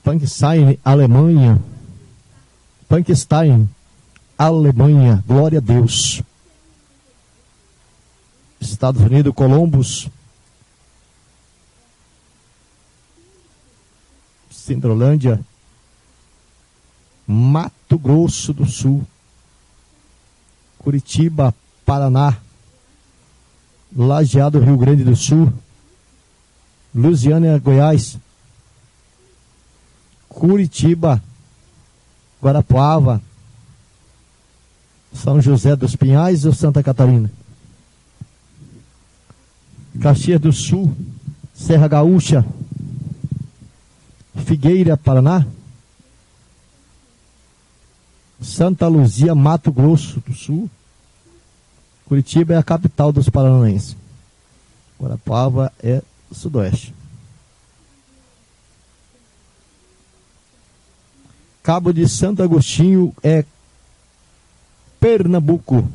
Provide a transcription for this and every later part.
Pankstein, Alemanha. Pankstein, Alemanha. Glória a Deus. Estados Unidos, Columbus. Centrolândia. Mato Grosso do Sul. Curitiba, Paraná. Lajeado, Rio Grande do Sul. Lusiânia, Goiás. Curitiba, Guarapuava, São José dos Pinhais ou Santa Catarina? Caxias do Sul, Serra Gaúcha, Figueira, Paraná. Santa Luzia, Mato Grosso do Sul. Curitiba é a capital dos paranaenses. Guarapuava é Sudoeste. Cabo de Santo Agostinho é Pernambuco.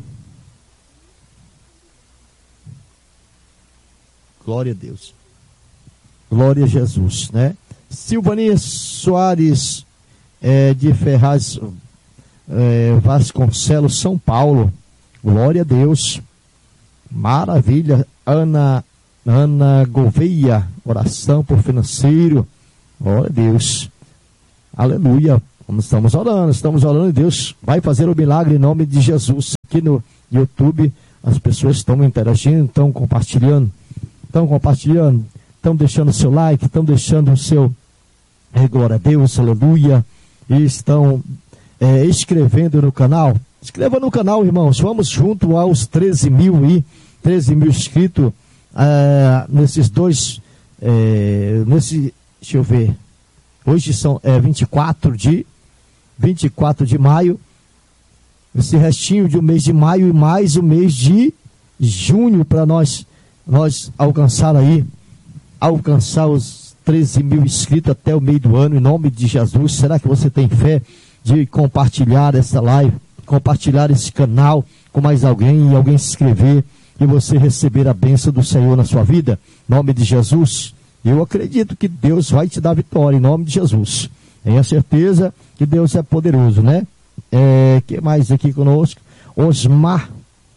Glória a Deus. Glória a Jesus, né? Silvania Soares de Ferraz Vasconcelos, São Paulo. Glória a Deus. Maravilha. Ana Gouveia, oração por financeiro. Glória a Deus. Aleluia. Estamos orando e Deus vai fazer o milagre em nome de Jesus. Aqui no YouTube as pessoas estão interagindo, estão compartilhando, estão deixando o seu like, estão deixando o seu glória a Deus, aleluia, e estão escrevendo no canal. Escreva no canal, irmãos, vamos junto aos 13 mil inscritos nesses dois, deixa eu ver, hoje são 24 de maio, esse restinho de um mês de maio e mais o mês de junho para nós alcançar os 13 mil inscritos até o meio do ano, em nome de Jesus. Será que você tem fé de compartilhar essa live, compartilhar esse canal com mais alguém e alguém se inscrever e você receber a bênção do Senhor na sua vida? Em nome de Jesus. Eu acredito que Deus vai te dar vitória em nome de Jesus. Tenha certeza que Deus é poderoso, né? Que mais aqui conosco? Osmar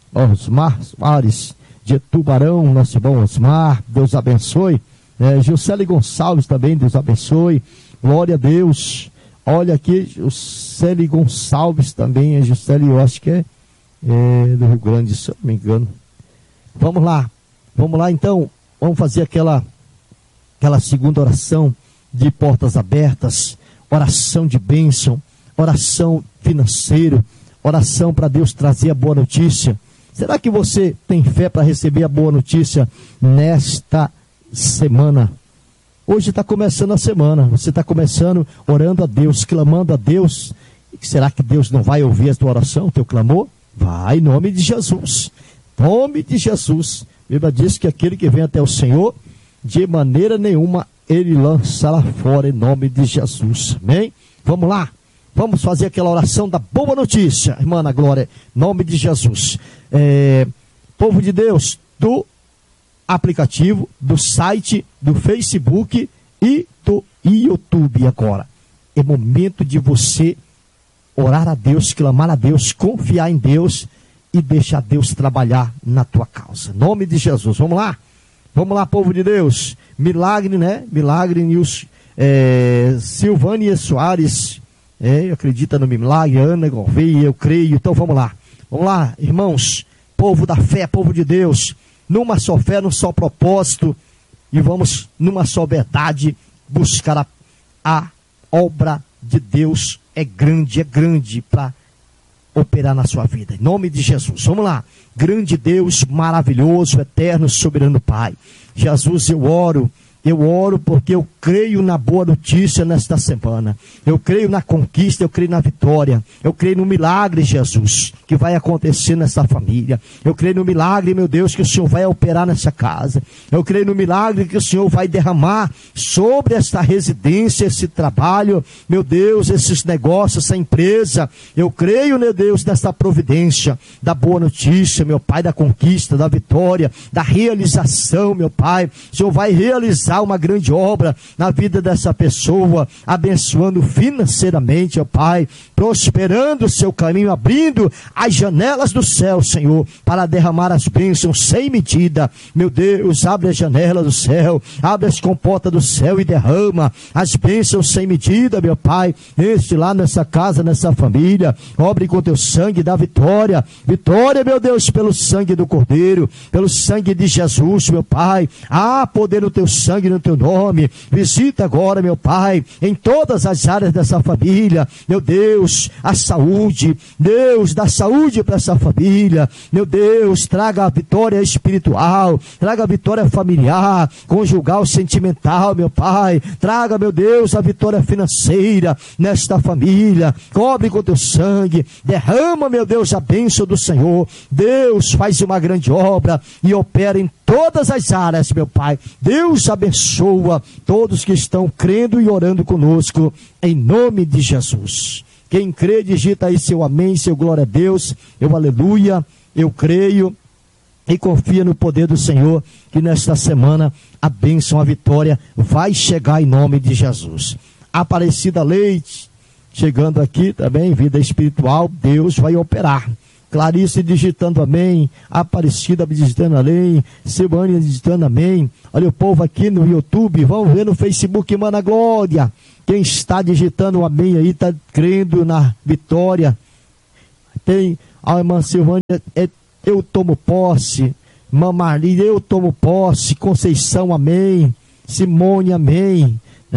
Soares de Tubarão, nosso bom Osmar, Deus abençoe. Juscelie Gonçalves também, Deus abençoe. Glória a Deus. Olha aqui, Juscelie Gonçalves também, Juscelie, eu acho que é do Rio Grande, se eu não me engano. Vamos lá então, vamos fazer aquela segunda oração de portas abertas, oração de bênção, oração financeira, oração para Deus trazer a boa notícia. Será que você tem fé para receber a boa notícia nesta semana? Hoje está começando a semana, você está começando orando a Deus, clamando a Deus. Será que Deus não vai ouvir a tua oração, o teu clamor? Vai, em nome de Jesus. Em nome de Jesus. A Bíblia diz que aquele que vem até o Senhor, de maneira nenhuma ele lançará fora, em nome de Jesus. Amém? Vamos lá. Vamos fazer aquela oração da boa notícia, irmã Ana Glória, em nome de Jesus. Povo de Deus, do aplicativo, do site, do Facebook e do YouTube agora. É momento de você orar a Deus, clamar a Deus, confiar em Deus e deixar Deus trabalhar na tua causa. Em nome de Jesus. Vamos lá? Vamos lá, povo de Deus. Milagre, né? Milagre News. Silvânia Soares. Acredita no milagre. Ana Gouveia, eu creio. Então vamos lá. Vamos lá, irmãos. Povo da fé, povo de Deus. Numa só fé, num só propósito. E vamos, numa só verdade, buscar a obra de Deus. É grande para operar na sua vida, em nome de Jesus. Vamos lá. Grande Deus, maravilhoso, eterno, soberano Pai. Jesus, eu oro porque eu creio na boa notícia nesta semana. Eu creio na conquista, eu creio na vitória. Eu creio no milagre, Jesus, que vai acontecer nessa família. Eu creio no milagre, meu Deus, que o Senhor vai operar nessa casa. Eu creio no milagre que o Senhor vai derramar sobre esta residência, esse trabalho, meu Deus, esses negócios, essa empresa. Eu creio, meu Deus, nesta providência da boa notícia, meu Pai, da conquista, da vitória, da realização, meu Pai. O Senhor vai realizar uma grande obra na vida dessa pessoa, abençoando financeiramente, ó Pai, prosperando o seu caminho, abrindo as janelas do céu, Senhor, para derramar as bênçãos sem medida. Meu Deus, abre as janelas do céu, abre as comportas do céu e derrama as bênçãos sem medida, meu Pai. Este lá nessa casa, nessa família, obre com teu sangue, dá vitória, vitória, meu Deus, pelo sangue do Cordeiro, pelo sangue de Jesus, meu Pai. Há poder no teu sangue, no teu nome. Visita agora, meu Pai, em todas as áreas dessa família, meu Deus, a saúde, Deus, dá saúde para essa família, meu Deus, traga a vitória espiritual, traga a vitória familiar, conjugal, sentimental, meu Pai, traga, meu Deus, a vitória financeira nesta família, cobre com teu sangue, derrama, meu Deus, a bênção do Senhor. Deus, faz uma grande obra e opera em todas as áreas, meu Pai. Deus abençoa todos que estão crendo e orando conosco, em nome de Jesus. Quem crê, digita aí seu amém, seu glória a Deus, eu aleluia, eu creio e confia no poder do Senhor, que nesta semana a bênção, a vitória vai chegar em nome de Jesus. Aparecida Leite, chegando aqui também, vida espiritual, Deus vai operar. Clarice digitando amém, Aparecida digitando amém, Silvânia digitando amém. Olha o povo aqui no YouTube, vamos ver no Facebook, mana glória. Quem está digitando amém aí, está crendo na vitória. Tem a irmã Silvânia, eu tomo posse. Irmã Marli, eu tomo posse. Conceição, amém. Simone, amém.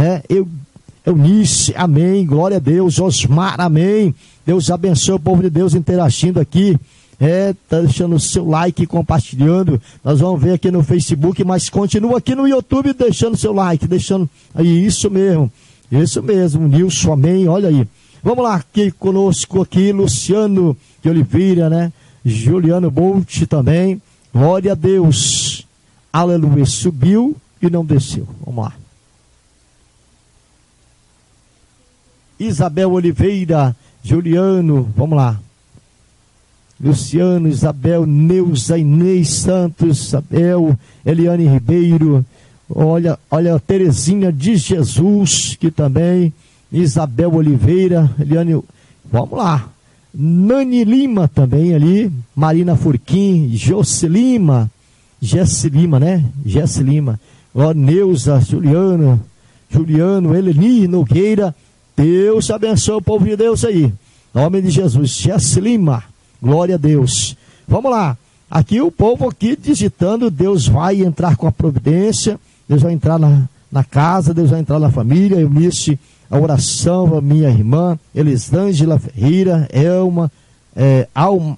Eunice, amém. Glória a Deus. Osmar, amém. Deus abençoe o povo de Deus interagindo aqui. Tá deixando o seu like, compartilhando. Nós vamos ver aqui no Facebook, mas continua aqui no YouTube deixando o seu like, deixando aí, isso mesmo, Nilson, amém, olha aí. Vamos lá, aqui conosco aqui, Luciano de Oliveira, né? Juliano Bolt também, glória a Deus, aleluia, subiu e não desceu, vamos lá. Isabel Oliveira, Juliano, vamos lá. Luciano, Isabel, Neuza, Inês Santos, Isabel, Eliane Ribeiro, olha, Terezinha de Jesus, que também, Isabel Oliveira, Eliane, vamos lá. Nani Lima também ali, Marina Furquim, Jesse Lima, né? Jesse Lima, ó, Neuza, Juliano, Eleni Nogueira. Deus abençoe o povo de Deus aí, em nome de Jesus. Jesse Lima, glória a Deus. Vamos lá, aqui o povo aqui digitando, Deus vai entrar com a providência, Deus vai entrar na casa, Deus vai entrar na família. Eu disse a oração, a minha irmã Elisângela Ferreira, Alma,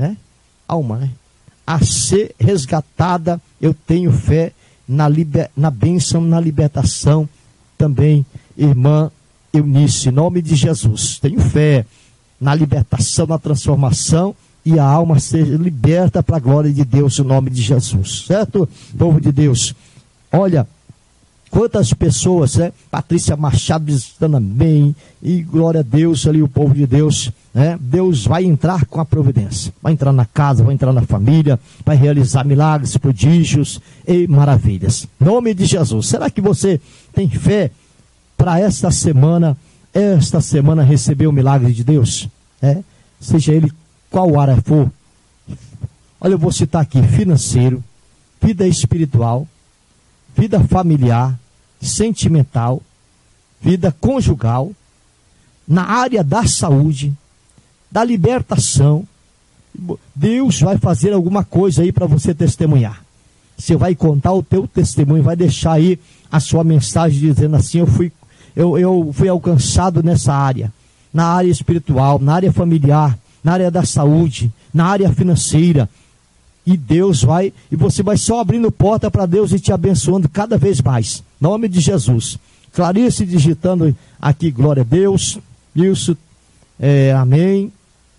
né? A ser resgatada, eu tenho fé na bênção, na libertação também, irmã Eunice, em nome de Jesus, tenho fé na libertação, na transformação, e a alma seja liberta para a glória de Deus, em nome de Jesus, certo? Povo de Deus, olha, quantas pessoas, né? Patrícia Machado visitando amém, e glória a Deus ali, o povo de Deus, né? Deus vai entrar com a providência, vai entrar na casa, vai entrar na família, vai realizar milagres, prodígios e maravilhas, em nome de Jesus. Será que você tem fé para esta semana receber o milagre de Deus? Seja ele qual área for. Olha, eu vou citar aqui: financeiro, vida espiritual, vida familiar, sentimental, vida conjugal, na área da saúde, da libertação. Deus vai fazer alguma coisa aí para você testemunhar. Você vai contar o teu testemunho, vai deixar aí a sua mensagem dizendo assim: eu fui alcançado nessa área, na área espiritual, na área familiar, na área da saúde, na área financeira. E Deus vai, e você vai só abrindo porta para Deus e te abençoando cada vez mais, em nome de Jesus. Clarice digitando aqui, glória a Deus. Isso, amém,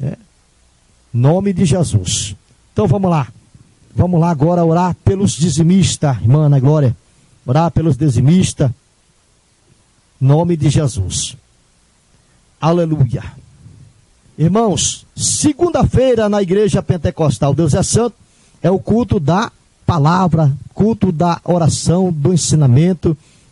nome de Jesus. Então vamos lá agora orar pelos dizimistas, irmã Ana Glória, orar pelos dizimistas, nome de Jesus, aleluia. Irmãos, segunda-feira na igreja pentecostal Deus é Santo, é o culto da palavra, culto da oração, do ensinamento,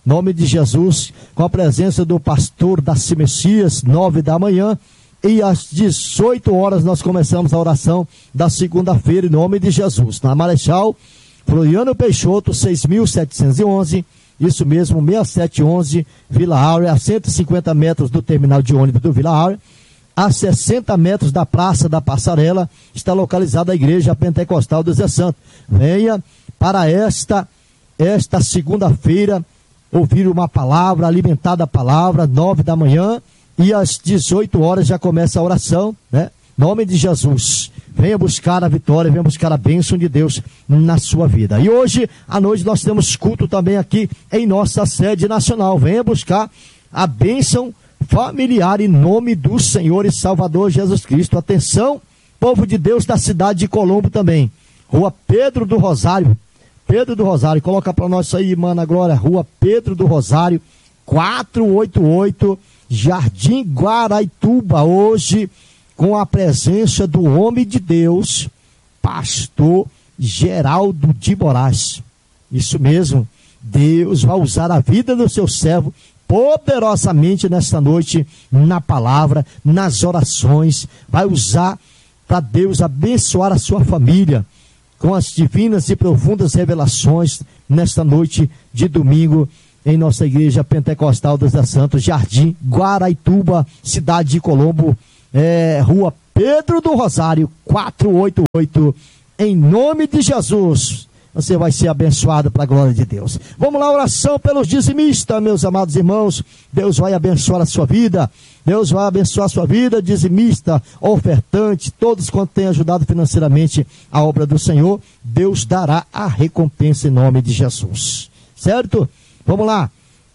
em nome de Jesus, com a presença do pastor Darcy Messias, 9 da manhã, e às 18 horas nós começamos a oração da segunda-feira, em nome de Jesus, na Marechal Floriano Peixoto, 6.711, isso mesmo, 6711, Vila Áurea, a 150 metros do terminal de ônibus do Vila Áurea, a 60 metros da Praça da Passarela, está localizada a Igreja Pentecostal do Zé Santo. Venha para esta segunda-feira ouvir uma palavra, alimentar da palavra, 9 da manhã, e às 18 horas já começa a oração, né? Em nome de Jesus, venha buscar a vitória, venha buscar a bênção de Deus na sua vida. E hoje à noite nós temos culto também aqui em nossa sede nacional. Venha buscar a bênção familiar em nome do Senhor e Salvador Jesus Cristo. Atenção, povo de Deus da cidade de Colombo também. Rua Pedro do Rosário. Pedro do Rosário, coloca para nós aí, Mana Glória. Rua Pedro do Rosário, 488, Jardim Guaraituba. Hoje, com a presença do homem de Deus, pastor Geraldo de Moraes. Isso mesmo, Deus vai usar a vida do seu servo poderosamente nesta noite, na palavra, nas orações, vai usar para Deus abençoar a sua família, com as divinas e profundas revelações, nesta noite de domingo, em nossa igreja pentecostal dos Zé Santos, Jardim Guaraituba, cidade de Colombo, Rua Pedro do Rosário, 488, em nome de Jesus, você vai ser abençoado para a glória de Deus. Vamos lá, oração pelos dizimistas, meus amados irmãos. Deus vai abençoar a sua vida, Deus vai abençoar a sua vida, dizimista, ofertante, todos quantos têm ajudado financeiramente a obra do Senhor, Deus dará a recompensa em nome de Jesus, certo? Vamos lá,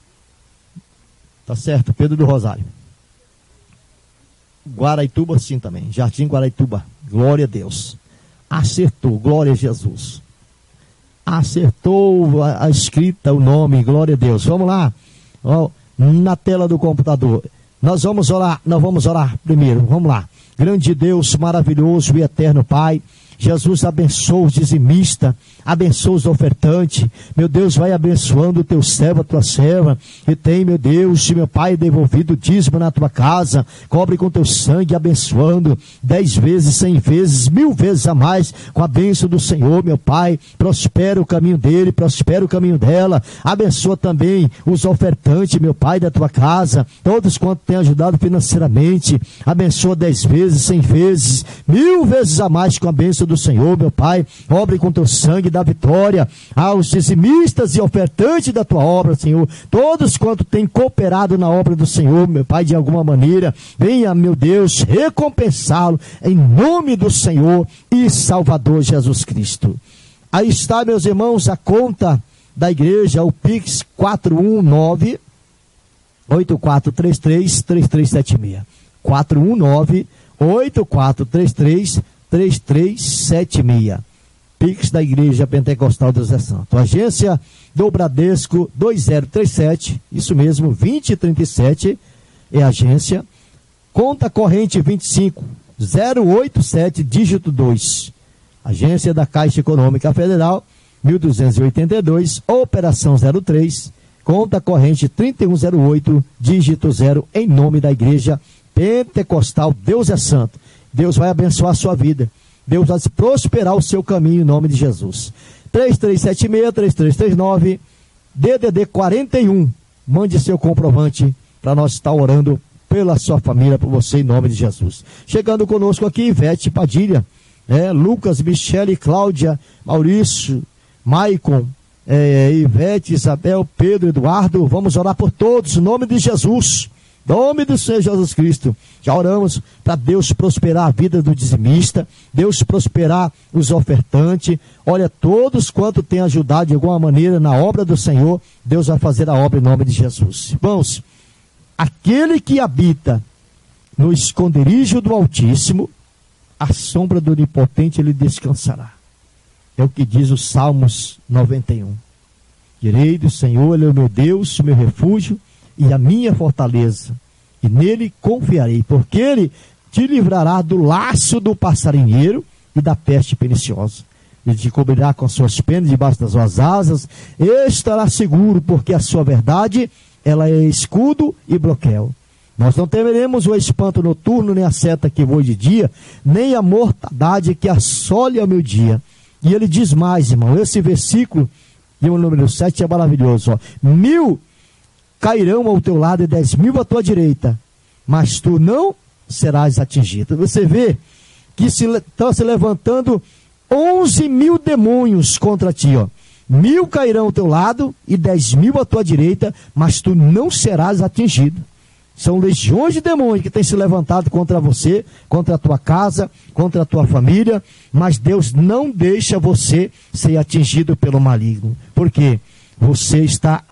tá certo, Pedro do Rosário. Guaraituba sim também, Jardim Guaraituba, glória a Deus, acertou, glória a Jesus, acertou a escrita, o nome, glória a Deus. Vamos lá, na tela do computador, nós vamos orar primeiro, vamos lá. Grande Deus, maravilhoso e eterno Pai, Jesus abençoa os dizimistas, abençoa os ofertantes, meu Deus, vai abençoando o teu servo, a tua serva, e tem, meu Deus, meu Pai, devolvido o dízimo na tua casa, cobre com teu sangue, abençoando 10 vezes, 100 vezes, 1000 vezes a mais, com a bênção do Senhor, meu Pai, prospera o caminho dele, prospera o caminho dela, abençoa também os ofertantes, meu Pai, da tua casa, todos quantos têm ajudado financeiramente, abençoa 10 vezes, 100 vezes, 1000 vezes a mais, com a bênção do Senhor, meu Pai, obre com teu sangue da vitória aos dizimistas e ofertantes da tua obra, Senhor, todos quanto têm cooperado na obra do Senhor, meu Pai, de alguma maneira, venha, meu Deus, recompensá-lo em nome do Senhor e Salvador Jesus Cristo. Aí está, meus irmãos, a conta da igreja, o Pix 419 8433 3376 419 8433 3376, Pix da Igreja Pentecostal do Zé Santo. Agência do Bradesco 2037, isso mesmo, 2037 é a agência. Conta corrente 25087, dígito 2. Agência da Caixa Econômica Federal 1282, operação 03. Conta corrente 3108, dígito 0, em nome da Igreja Pentecostal Deus é Santo. Deus vai abençoar a sua vida, Deus vai prosperar o seu caminho em nome de Jesus. 3376-3339, DDD 41, mande seu comprovante para nós estar orando pela sua família, por você em nome de Jesus. Chegando conosco aqui, Ivete Padilha, Lucas, Michele, Cláudia, Maurício, Maicon, Ivete, Isabel, Pedro, Eduardo, vamos orar por todos em nome de Jesus. Nome do Senhor Jesus Cristo, já oramos para Deus prosperar a vida do dizimista, Deus prosperar os ofertantes. Olha, todos quanto têm ajudado de alguma maneira na obra do Senhor, Deus vai fazer a obra em nome de Jesus. Irmãos, aquele que habita no esconderijo do Altíssimo, a sombra do Onipotente ele descansará. É o que diz o Salmos 91. Direi do Senhor, ele é o meu Deus, o meu refúgio e a minha fortaleza, e nele confiarei, porque ele te livrará do laço do passarinheiro e da peste perniciosa. Ele te cobrirá com as suas penas, debaixo das suas asas, estará seguro, porque a sua verdade, ela é escudo e broquel. Nós não temeremos o espanto noturno, nem a seta que voe de dia, nem a mortandade que assole ao meio-dia. E ele diz mais, irmão, esse versículo, e o número 7 é maravilhoso, ó. 1000 cairão ao teu lado e 10.000 à tua direita, mas tu não serás atingido. Você vê que estão se levantando 11.000 demônios contra ti, ó. 1000 cairão ao teu lado e 10.000 à tua direita, mas tu não serás atingido. São legiões de demônios que têm se levantado contra você, contra a tua casa, contra a tua família, mas Deus não deixa você ser atingido pelo maligno. Por quê? Você está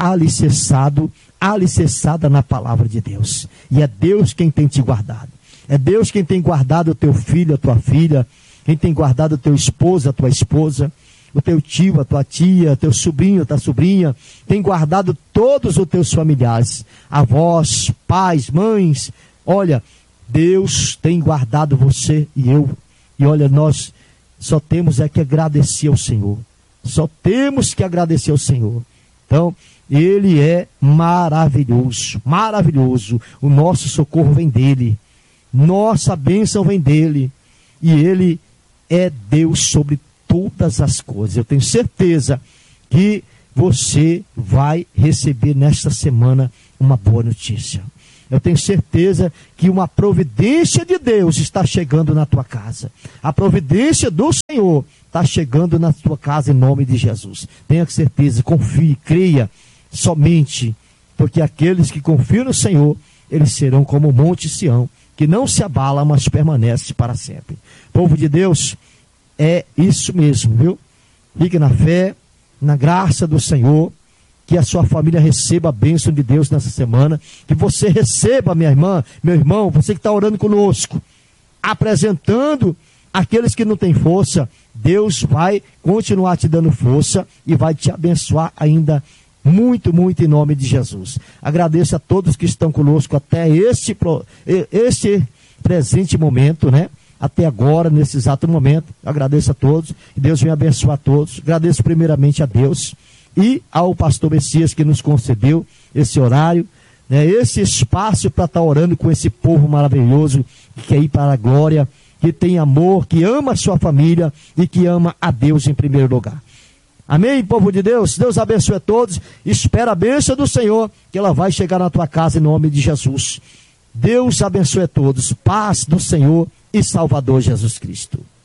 alicerçada na palavra de Deus. E é Deus quem tem te guardado. É Deus quem tem guardado o teu filho, a tua filha, quem tem guardado o teu esposo, a tua esposa, o teu tio, a tua tia, teu sobrinho, a tua sobrinha, tem guardado todos os teus familiares, avós, pais, mães. Olha, Deus tem guardado você e eu. E olha, nós só temos é que agradecer ao Senhor. Só temos que agradecer ao Senhor. Então, Ele é maravilhoso, maravilhoso. O nosso socorro vem dEle. Nossa bênção vem dEle. E Ele é Deus sobre todas as coisas. Eu tenho certeza que você vai receber nesta semana uma boa notícia. Eu tenho certeza que uma providência de Deus está chegando na tua casa. A providência do Senhor está chegando na tua casa em nome de Jesus. Tenha certeza, confie, creia somente, porque aqueles que confiam no Senhor, eles serão como o Monte Sião, que não se abala, mas permanece para sempre. Povo de Deus, é isso mesmo, viu? Fique na fé, na graça do Senhor, que a sua família receba a bênção de Deus nessa semana, que você receba, minha irmã, meu irmão, você que está orando conosco, apresentando aqueles que não têm força. Deus vai continuar te dando força e vai te abençoar ainda muito, muito em nome de Jesus. Agradeço a todos que estão conosco até esse presente momento, né? Até agora, nesse exato momento. Agradeço a todos, que Deus venha abençoar a todos. Agradeço primeiramente a Deus e ao pastor Messias que nos concedeu esse horário, né, esse espaço para estar orando com esse povo maravilhoso que quer ir para a glória, que tem amor, que ama a sua família e que ama a Deus em primeiro lugar. Amém, povo de Deus? Deus abençoe a todos. Espera a bênção do Senhor, que ela vai chegar na tua casa em nome de Jesus. Deus abençoe a todos. Paz do Senhor e Salvador Jesus Cristo.